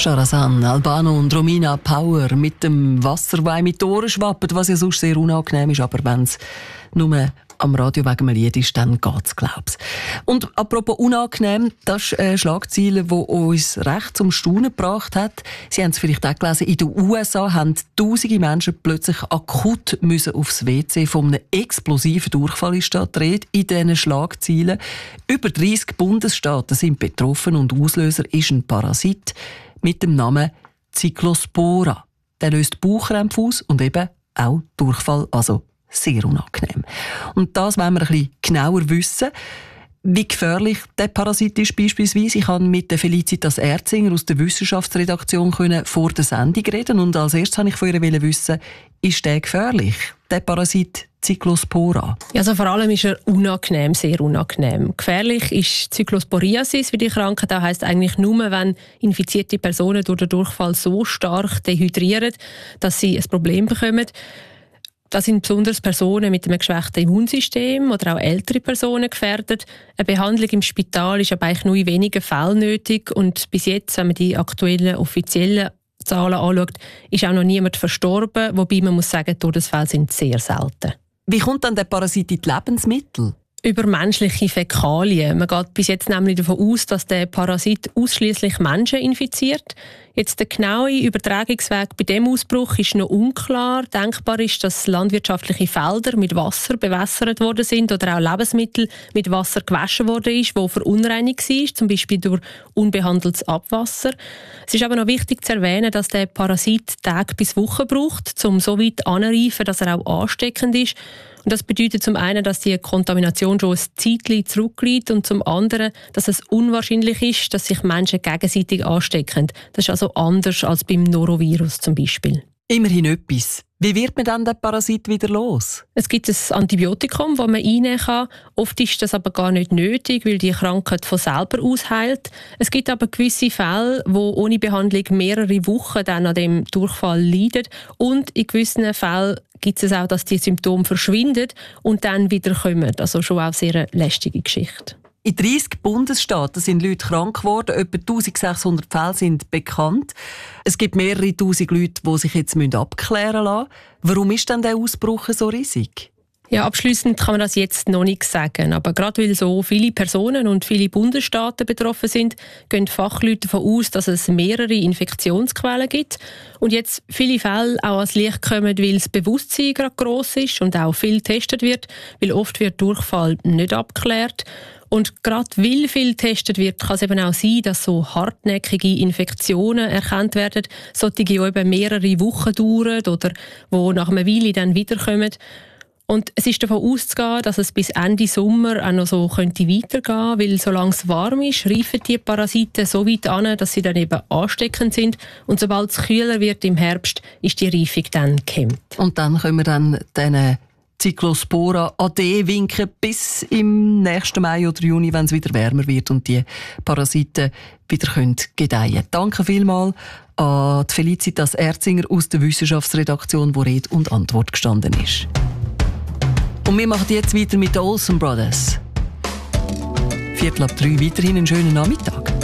Shahrazan, Albano und Romina Power mit dem Wasser, das mit den Ohren schwappt, was ja sonst sehr unangenehm ist, aber wenn es nur am Radio wegen einem Lied ist, dann geht's, glaub's. Und apropos unangenehm, das ist Schlagzeile, die uns recht zum Staunen gebracht hat. Sie haben es vielleicht auch gelesen, in den USA haben tausende Menschen plötzlich akut müssen aufs WC. Von einem explosiven Durchfall ist da die Rede in diesen Schlagzeilen. Über 30 Bundesstaaten sind betroffen und Auslöser ist ein Parasit mit dem Namen Cyclospora. Der löst Bauchkrämpfe aus und eben auch Durchfall, also sehr unangenehm. Und das wollen wir ein bisschen genauer wissen. Wie gefährlich der Parasit ist beispielsweise. Ich konnte mit Felicitas Erzinger aus der Wissenschaftsredaktion vor der Sendung reden und als erstes wollte ich von ihr wissen, ist der gefährlich, der Parasit Cyclospora? Ja, also vor allem ist er unangenehm, sehr unangenehm. Gefährlich ist Cyclosporiasis, wie die Krankheit auch heisst, eigentlich nur, wenn infizierte Personen durch den Durchfall so stark dehydrieren, dass sie ein Problem bekommen. Das sind besonders Personen mit einem geschwächten Immunsystem oder auch ältere Personen gefährdet. Eine Behandlung im Spital ist aber eigentlich nur in wenigen Fällen nötig und bis jetzt, wenn man die aktuellen offiziellen Zahlen anschaut, ist auch noch niemand verstorben, wobei man muss sagen, Todesfälle sind sehr selten. Wie kommt dann der Parasit in die Lebensmittel? Über menschliche Fäkalien. Man geht bis jetzt nämlich davon aus, dass der Parasit ausschließlich Menschen infiziert. Jetzt der genaue Übertragungsweg bei dem Ausbruch ist noch unklar. Denkbar ist, dass landwirtschaftliche Felder mit Wasser bewässert worden sind oder auch Lebensmittel mit Wasser gewaschen worden ist, wo verunreinigt war, zum Beispiel durch unbehandeltes Abwasser. Es ist aber noch wichtig zu erwähnen, dass der Parasit Tage bis Wochen braucht, um so weit anzureifen, dass er auch ansteckend ist. Und das bedeutet zum einen, dass die Kontamination schon ein Zeitchen zurückliegt und zum anderen, dass es unwahrscheinlich ist, dass sich Menschen gegenseitig anstecken. Das ist also anders als beim Norovirus zum Beispiel. Immerhin etwas. Wie wird man dann den Parasit wieder los? Es gibt ein Antibiotikum, das man einnehmen kann. Oft ist das aber gar nicht nötig, weil die Krankheit von selber ausheilt. Es gibt aber gewisse Fälle, wo ohne Behandlung mehrere Wochen dann an dem Durchfall leiden. Und in gewissen Fällen gibt es auch, dass die Symptome verschwinden und dann wieder kommen. Also schon auch sehr eine lästige Geschichte. In 30 Bundesstaaten sind Leute krank geworden. Etwa 1600 Fälle sind bekannt. Es gibt mehrere tausend Leute, die sich jetzt abklären lassen müssen. Warum ist denn der Ausbruch so riesig? Ja, abschliessend kann man das jetzt noch nicht sagen. Aber gerade weil so viele Personen und viele Bundesstaaten betroffen sind, gehen Fachleute davon aus, dass es mehrere Infektionsquellen gibt. Und jetzt viele Fälle auch ans Licht kommen, weil das Bewusstsein gerade gross ist und auch viel getestet wird, weil oft wird Durchfall nicht abgeklärt. Und gerade weil viel getestet wird, kann es eben auch sein, dass so hartnäckige Infektionen erkannt werden, solche, die eben mehrere Wochen dauern oder die nach einer Weile dann wiederkommen. Und es ist davon auszugehen, dass es bis Ende Sommer auch noch so könnte weitergehen, weil solange es warm ist, reifen die Parasiten so weit an, dass sie dann eben ansteckend sind. Und sobald es kühler wird im Herbst, ist die Reifung dann gehemmt. Und dann können wir dann diesen Cyclospora Ade winken bis im nächsten Mai oder Juni, wenn es wieder wärmer wird und die Parasiten wieder gedeihen können. Danke vielmals an Felicitas Erzinger aus der Wissenschaftsredaktion, die Rede und Antwort gestanden ist. Und wir machen jetzt weiter mit den Olsen Brothers. 2:45, weiterhin einen schönen Nachmittag.